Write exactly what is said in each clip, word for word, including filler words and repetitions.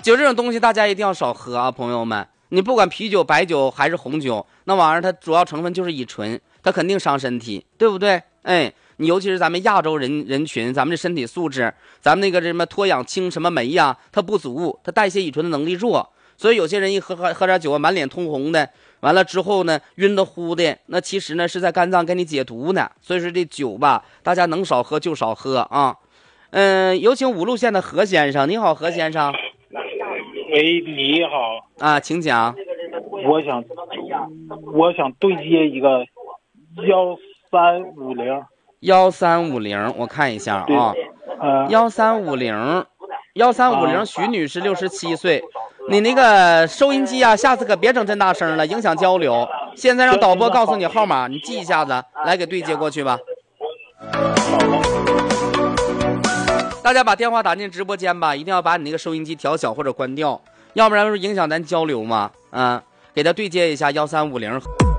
酒这种东西大家一定要少喝啊，朋友们。你不管啤酒、白酒还是红酒，那玩意儿它主要成分就是乙醇，它肯定伤身体，对不对？哎，你尤其是咱们亚洲人人群，咱们的身体素质，咱们那个什么脱氧氢什么酶呀，它不足，它代谢乙醇的能力弱，所以有些人一喝喝喝点酒啊，满脸通红的，完了之后呢，晕的乎的，那其实呢是在肝脏给你解毒呢。所以说这酒吧，大家能少喝就少喝啊。嗯、呃，有请五路线的何先生，你好，何先生。 喂，你好啊，请讲。 我想，我想对接一个幺三五零。 幺三五零，我看一下啊。 呃， 幺三五零，幺三五零，徐女士，六十七岁。你那个收音机啊，下次可别整真大声了，影响交流。现在让导播告诉你号码，你记一下子，来给对接过去吧。大家把电话打进直播间吧，一定要把你那个收音机调小或者关掉，要不然就是影响咱交流嘛。嗯，给他对接一下幺三五零。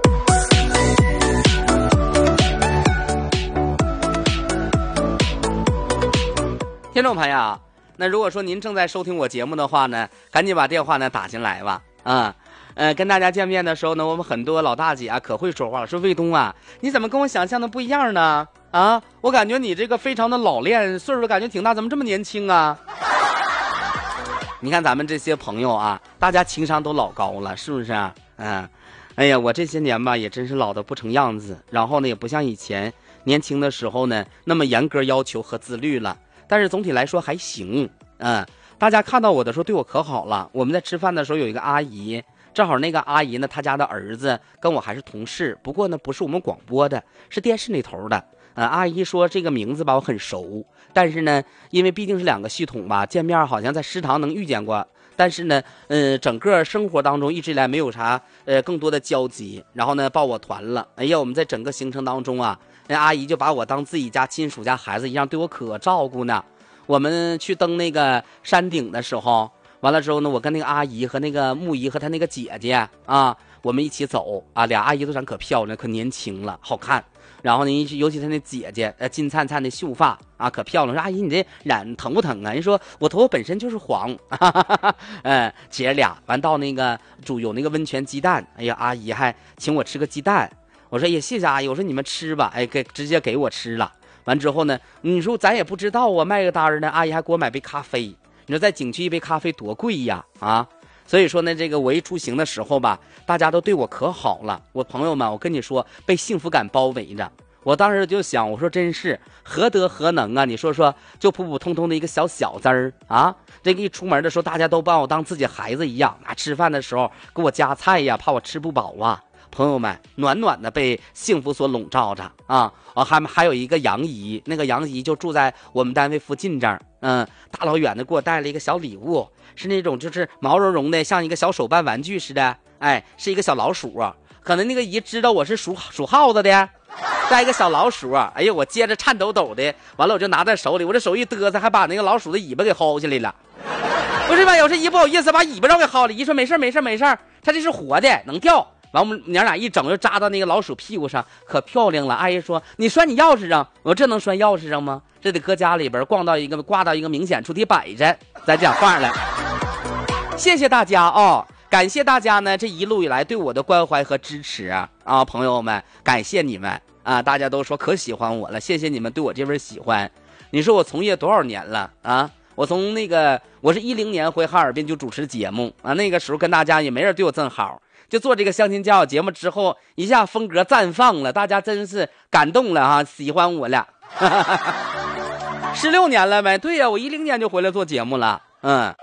听众朋友，那如果说您正在收听我节目的话呢，赶紧把电话呢打进来吧。啊、嗯，呃，跟大家见面的时候呢，我们很多老大姐啊可会说话了，说卫东啊，你怎么跟我想象的不一样呢？啊，我感觉你这个非常的老练，岁数感觉挺大，怎么这么年轻啊？你看咱们这些朋友啊，大家情商都老高了，是不是啊？嗯，哎呀，我这些年吧也真是老的不成样子，然后呢也不像以前年轻的时候呢那么严格要求和自律了，但是总体来说还行。嗯，大家看到我的时候对我可好了。我们在吃饭的时候有一个阿姨，正好那个阿姨呢她家的儿子跟我还是同事，不过呢不是我们广播的，是电视那头的。呃，阿姨说这个名字吧我很熟，但是呢因为毕竟是两个系统吧，见面好像在食堂能遇见过，但是呢呃整个生活当中一直以来没有啥呃更多的交集，然后呢报我团了。哎呀，我们在整个行程当中啊，那阿姨就把我当自己家亲属家孩子一样，对我可照顾呢。我们去登那个山顶的时候，完了之后呢，我跟那个阿姨和那个木姨和她那个姐姐啊，我们一起走啊，俩阿姨都长可漂亮可年轻了，好看。然后呢，尤其她那姐姐，呃，金灿灿的秀发啊，可漂亮。说阿姨，你这染疼不疼啊？人说我头发本身就是黄，哈哈哈。嗯，姐儿俩完到那个煮有那个温泉鸡蛋，哎呀，阿姨还请我吃个鸡蛋。我说也谢谢阿姨，我说你们吃吧，哎，给直接给我吃了。完之后呢，你说咱也不知道啊，卖个单呢，阿姨还给我买杯咖啡。你说在景区一杯咖啡多贵呀啊！所以说呢，这个我一出行的时候吧，大家都对我可好了。我朋友们，我跟你说，被幸福感包围着。我当时就想，我说真是何德何能啊！你说说，就普普通通的一个小小子儿啊，这个一出门的时候，大家都把我当自己孩子一样啊，吃饭的时候给我夹菜呀，怕我吃不饱啊。朋友们，暖暖的被幸福所笼罩着啊！啊，还还有一个杨姨，那个杨姨就住在我们单位附近这儿，嗯，大老远的给我带了一个小礼物，是那种就是毛茸茸的，像一个小手办玩具似的，哎，是一个小老鼠啊。可能那个姨知道我是属属耗子的，带一个小老鼠，哎呀，我接着颤抖抖的，完了我就拿在手里，我这手一嘚瑟，还把那个老鼠的尾巴给薅下来了。不是吧？有时姨不好意思把尾巴让给薅了，姨说没事没事没事，它这是活的，能掉。完我们娘俩一整就扎到那个老鼠屁股上，可漂亮了。阿姨说你拴你钥匙上，我说这能拴钥匙上吗？这得搁家里边逛到一个挂到一个明显处得摆着，咱讲话了。谢谢大家哦，感谢大家呢这一路以来对我的关怀和支持啊，啊朋友们，感谢你们啊！大家都说可喜欢我了，谢谢你们对我这份喜欢。你说我从业多少年了啊？我从那个我是一零年回哈尔滨就主持节目啊，那个时候跟大家也没人对我这么好。就做这个相亲交友节目之后，一下风格绽放了，大家真是感动了哈，喜欢我了。十六年了呗，对呀、啊，我一零年就回来做节目了，嗯。